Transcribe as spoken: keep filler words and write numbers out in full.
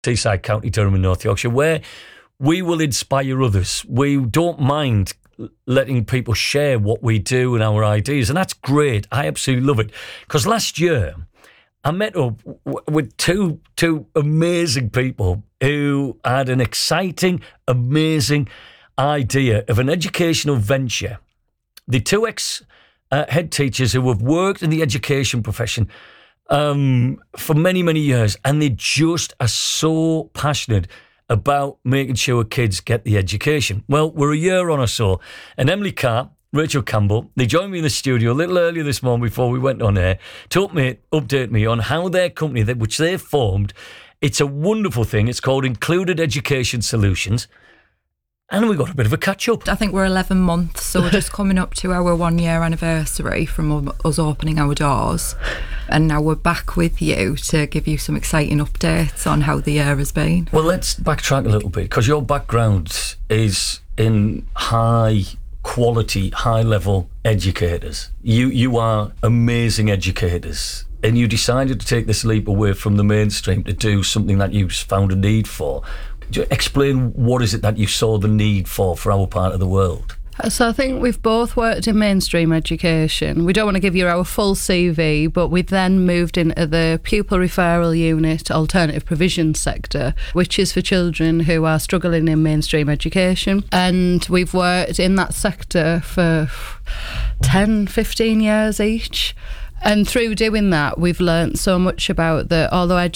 Teesside County Durham in North Yorkshire, where we will inspire others. We don't mind letting people share what we do and our ideas, and that's great. I absolutely love it. Because last year, I met up w- with two two amazing people who had an exciting, amazing idea of an educational venture. The two ex uh, head teachers who have worked in the education profession um, for many, many years, and they just are so passionate about making sure kids get the education. Well, we're a year on or so, and Emily Carr, Rachel Campbell, they joined me in the studio a little earlier this morning before we went on air to update, update me on how their company, which they've formed, it's a wonderful thing. It's called Included Education Solutions. And we got a bit of a catch-up. I think we're eleven months, so we're just coming up to our one-year anniversary from us opening our doors. And now we're back with you to give you some exciting updates on how the year has been. Well, let's backtrack a little bit, because your background is in high quality, high-level educators. You you are amazing educators, and you decided to take this leap away from the mainstream to do something that you found a need for. Explain, what is it that you saw the need for for our part of the world? So I think we've both worked in mainstream education. We don't want to give you our full C V, but we then moved into the pupil referral unit alternative provision sector, which is for children who are struggling in mainstream education. And we've worked in that sector for ten, fifteen years each. And through doing that, we've learnt so much about that although